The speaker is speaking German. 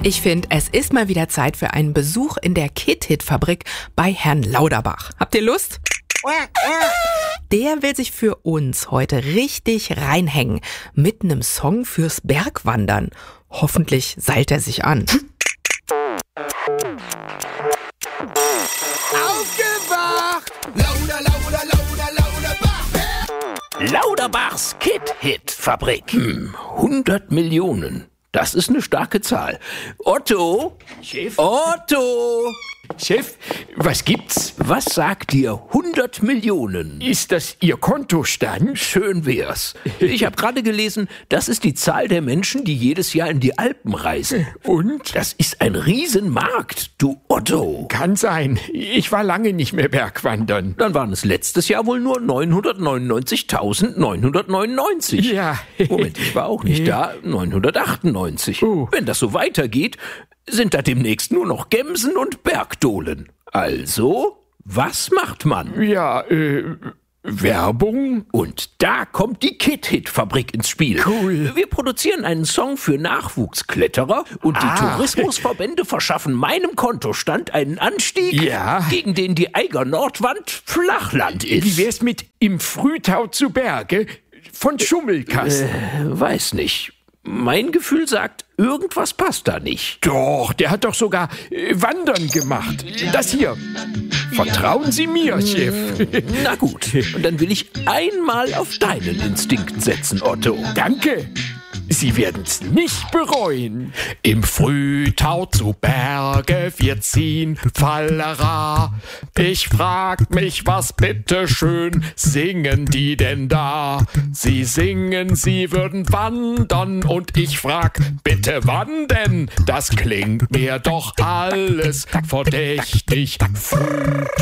Ich finde, es ist mal wieder Zeit für einen Besuch in der Kit-Hit-Fabrik bei Herrn Lauterbach. Habt ihr Lust? Der will sich für uns heute richtig reinhängen mit einem Song fürs Bergwandern. Hoffentlich seilt er sich an. Aufgewacht! Lauterbach! Lauterbachs Kit-Hit-Fabrik. 100 Millionen. Das ist eine starke Zahl. Otto? Chef? Otto! Chef, was gibt's? Was sagt dir 100 Millionen? Ist das Ihr Kontostand? Schön wär's. Ich habe gerade gelesen, das ist die Zahl der Menschen, die jedes Jahr in die Alpen reisen. Und? Das ist ein Riesenmarkt, du Otto. Kann sein. Ich war lange nicht mehr Bergwandern. Dann waren es letztes Jahr wohl nur 999.999. Ja. Moment, ich war auch nicht da. 998. Oh. Wenn das so weitergeht, sind da demnächst nur noch Gemsen und Bergdohlen. Also, was macht man? Ja, Werbung? Und da kommt die Kit-Hit-Fabrik ins Spiel. Cool. Wir produzieren einen Song für Nachwuchskletterer und die Tourismusverbände verschaffen meinem Kontostand einen Anstieg, Ja. gegen den die Eiger Nordwand Flachland ist. Wie wär's mit Im Frühtau zu Berge von Schummelkasten? Weiß nicht. Mein Gefühl sagt, irgendwas passt da nicht. Doch, der hat doch sogar Wandern gemacht. Das hier. Vertrauen Sie mir, Chef. Na gut, und dann will ich einmal auf deinen Instinkt setzen, Otto. Danke. Sie werden's nicht bereuen. Im Frühtau zu Berge wir ziehen Fallera. Ich frag mich, was bitteschön singen die denn da? Sie singen, sie würden wandern und ich frag, bitte wann denn? Das klingt mir doch alles verdächtig. Frühtau